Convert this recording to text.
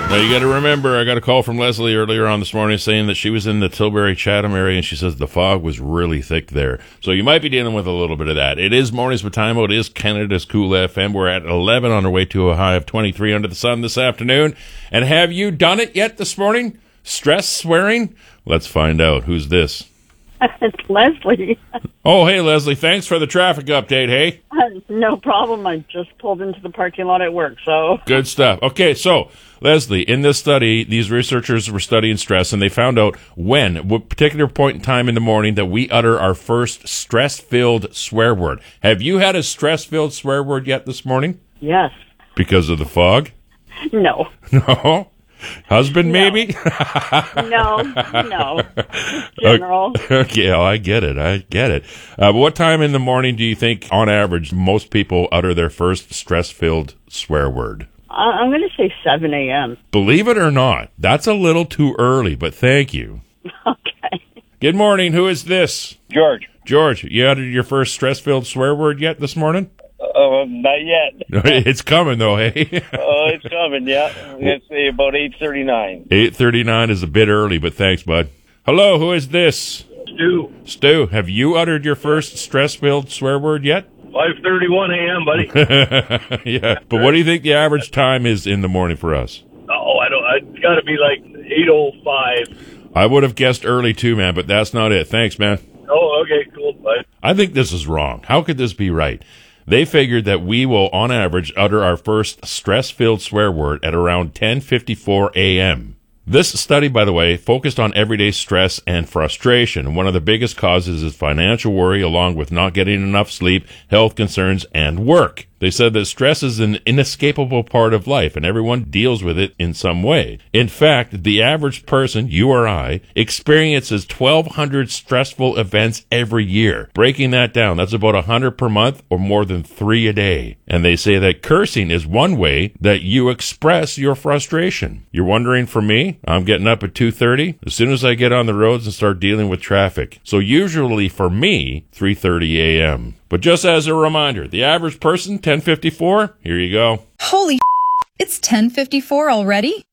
Now, you got to remember, I got a call from Leslie earlier on this morning saying that she was in the Tilbury-Chatham area, and she says the fog was really thick there. So you might be dealing with a little bit of that. It is Mornings with Timo. It is Canada's Cool FM. We're at 11 on our way to a high of 23 under the sun this afternoon. And have you done it yet this morning? Stress swearing? Let's find out. Who's this? It's Leslie. Oh, hey, Leslie. Thanks for the traffic update, hey? No problem. I just pulled into the parking lot at work, so. Good stuff. Okay, so, Leslie, in this study, these researchers were studying stress, and they found out what particular point in time in the morning that we utter our first stress-filled swear word. Have you had a stress-filled swear word yet this morning? Yes. Because of the fog? No. No? Husband, No. maybe? No. General. Okay, I get it. But what time in the morning do you think, on average, most people utter their first stress-filled swear word? I'm going to say 7 a.m. Believe it or not, that's a little too early, but thank you. Okay. Good morning. Who is this? George. George, you uttered your first stress-filled swear word yet this morning? Not yet. It's coming, though, hey? Oh, it's coming, yeah. It's about 8:39. 8:39 is a bit early, but thanks, bud. Hello, who is this? Stu, have you uttered your first stress-filled swear word yet? 5:31 a.m., buddy. Yeah, but what do you think the average time is in the morning for us? Oh, it's got to be like 8:05. I would have guessed early, too, man, but that's not it. Thanks, man. Oh, okay, cool. Bye. I think this is wrong. How could this be right? They figured that we will, on average, utter our first stress-filled swear word at around 10:54 a.m. This study, by the way, focused on everyday stress and frustration. One of the biggest causes is financial worry, along with not getting enough sleep, health concerns, and work. They said that stress is an inescapable part of life, and everyone deals with it in some way. In fact, the average person, you or I, experiences 1,200 stressful events every year. Breaking that down, that's about 100 per month or more than 3 a day. And they say that cursing is one way that you express your frustration. You're wondering, for me, I'm getting up at 2:30 as soon as I get on the roads and start dealing with traffic. So usually for me, 3:30 a.m. But just as a reminder, the average person, 10:54, here you go. Holy it's 10:54 already?